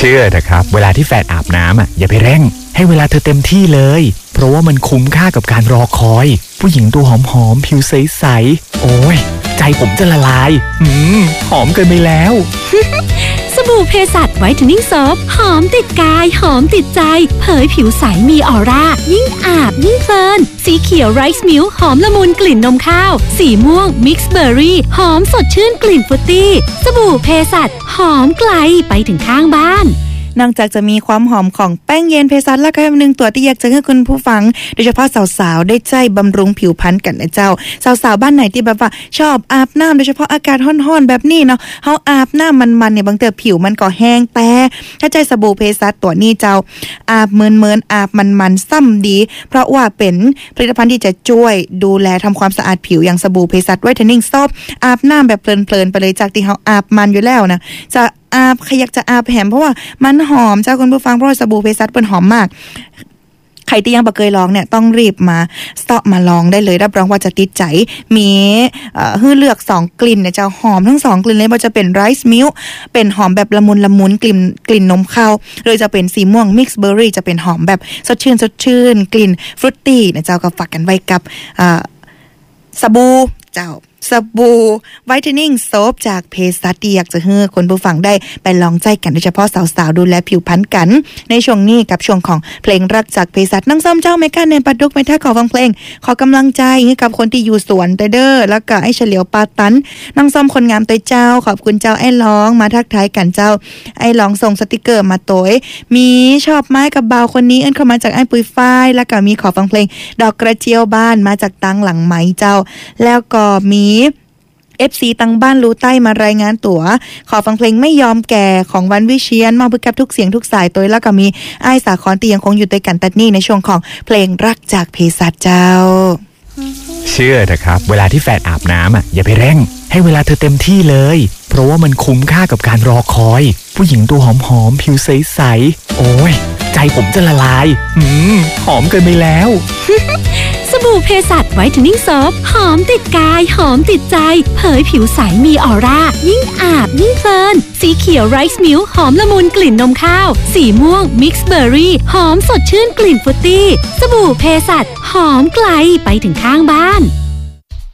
ชื่อเถอะครับเวลาที่แฟนอาบน้ำอย่าไปเร่งให้เวลาเธอเต็มที่เลยเพราะว่ามันคุ้มค่ากับการรอคอยผู้หญิงตัวหอมๆผิวใสๆโอ้ยใจผมจะละลายหอมเกินไปแล้วสบู่เภสัชไวท์เทนนิ่งโซฟหอมติดกายหอมติดใจเผยผิวใสมีออร่ายิ่งอาบยิ่งเพลินสีเขียวไรซ์มิลค์หอมละมุนกลิ่นนมข้าวสีม่วงมิกซ์เบอร์รี่หอมสดชื่นกลิ่นฟรุตตี้สบู่เภสัชหอมไกลไปถึงข้างบ้านนอกจากจะมีความหอมของแป้งเย็นเภสัชแล้วก็อีกหนึ่งตัวที่อยากจะให้คุณผู้ฟังโดยเฉพาะสาวๆได้ใจบำรุงผิวพรรณกันนะเจ้าสาวๆบ้านไหนที่แบบว่าชอบอาบน้ำโดยเฉพาะอากาศร้อนๆแบบนี้เนาะเฮาอาบน้ำมันๆเนี่ยบางเทีผิวมันก็แห้งแต่ถ้าใจสบู่เภสัชตัวนี้เจ้าอาบเมินๆอาบมันๆซ้ำดีเพราะว่าเป็นผลิตภัณฑ์ที่จะช่วยดูแลทำความสะอาดผิวอย่างสบู่เภสัชไวท์เทนนิ่งโซฟอาบน้ำแบบเพลินๆไปเลยจากที่เฮาอาบมันอยู่แล้วนะจะอาบขยักจะอาบแหมเพราะว่ามันหอมเจ้าคุณผู้ฟังเพราะสบู่เภสัชเป็นหอมมากใครที่ยังบ่เคยลองเนี่ยต้องรีบมาสต็อกมาลองได้เลยรับรองว่าจะติดใจมีให้เลือก2กลิ่นเนี่ยจะหอมทั้ง2กลิ่นเลยบ่จะเป็นไรซ์มิลค์เป็นหอมแบบละมุนกลิ่นนมข้าวหรือจะเป็นสีม่วงมิกซ์เบอร์รี่จะเป็นหอมแบบสดชื่นกลิ่นฟรุตตี้นะเจ้าก็ฝากกันไว้กับสบู่เจ้าสบู่ไวท์เทนนิ่งโซฟจากเภสัชที่อยากจะให้คนผู้ฟังได้ไปลองใจกันโดยเฉพาะสาวๆดูแลผิวพรรณกันในช่วงนี้กับช่วงของเพลงรักจากเภสัชนั่งซ้อมเจ้าเมกาเนนปัดดุกไม่ท่าขอฟังเพลงขอกำลังใจให้กับคนที่อยู่สวนเด้อแล้วก็ไอ้เฉลียวปาตันนั่งซ้อมคนงามตัวเจ้าขอบคุณเจ้าไอ้ร้องมาทักทายกันเจ้าไอ้ร้องส่งสติกเกอร์มาโตยมีชอบไม้กับเบาคนนี้เอิ้นเข้ามาจากไอ้ปุยฝ้ายแล้วก็มีขอฟังเพลงดอกกระเจียวบ้านมาจากตังหลังไม้เจ้าแล้วก็มีFC ตังบ้านรู้ใต้มารายงานตัวขอฟังเพลงไม่ยอมแก่ของวันวิเชียรมอบให้กับทุกเสียงทุกสายตัวแล้วก็มีอ้ายสาครที่ยังคงอยู่ด้วยกันตัดนี่ในช่วงของเพลงรักจากเภสัชเจ้าเชื่อเถอะครับเวลาที่แฟนอาบน้ำอย่าไปเร่งให้เวลาเธอเต็มที่เลยเพราะว่ามันคุ้มค่ากับการรอคอยผู้หญิงตัวหอมๆผิวใสๆโอ้ยใจผมจะละลายหอมเกินไปแล้วสบู่เภสัชไวท์เทนนิ่งโซฟหอมติดกายหอมติดใจเผยผิวใสมีออร่ายิ่งอาบยิ่งเพลินสีเขียวไรซ์มิลค์หอมละมุนกลิ่นนมข้าวสีม่วงมิกซ์เบอร์รี่หอมสดชื่นกลิ่นฟรุตตี้สบู่เภสัชหอมไกลไปถึงข้างบ้าน